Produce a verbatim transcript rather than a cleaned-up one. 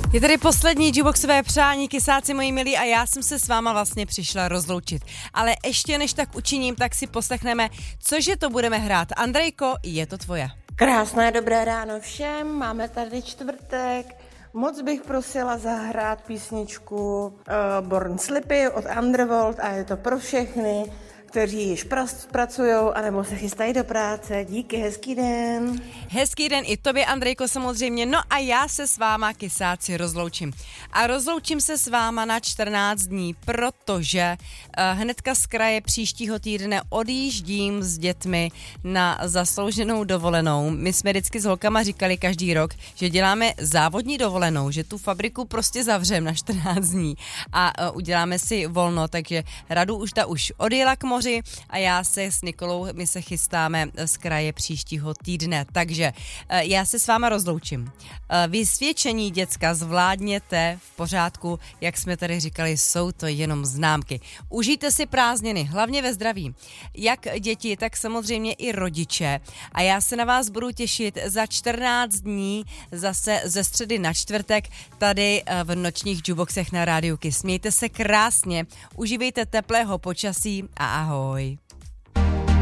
Je tady poslední jukeboxové přání, kysáci moji milí, a já jsem se s váma vlastně přišla rozloučit. Ale ještě než tak učiním, tak si poslechneme, cože to budeme hrát. Andrejko, je to tvoje. Krásné dobré ráno všem, máme tady čtvrtek. Moc bych prosila zahrát písničku uh, Born Slippy od Underworld a je to pro všechny, kteří již pracujou anebo se chystají do práce. Díky, hezký den. Hezký den i tobě, Andrejko, samozřejmě. No a já se s váma, kysáci, rozloučím. A rozloučím se s váma na čtrnáct dní, protože uh, hnedka z kraje příštího týdne odjíždím s dětmi na zaslouženou dovolenou. My jsme vždycky s holkama říkali každý rok, že děláme závodní dovolenou, že tu fabriku prostě zavřeme na čtrnáct dní a uh, uděláme si volno, takže Radu už ta už odjela k moři a já se s Nikolou, my se chystáme z kraje příštího týdne. Takže já se s váma rozloučím. Vysvědčení děcka zvládněte v pořádku, jak jsme tady říkali, jsou to jenom známky. Užijte si prázdniny, hlavně ve zdraví. Jak děti, tak samozřejmě i rodiče. A já se na vás budu těšit za čtrnáct dní zase ze středy na čtvrtek tady v nočních jukeboxech na Rádiu Kiss. Mějte se krásně, užívejte teplého počasí a ahoj.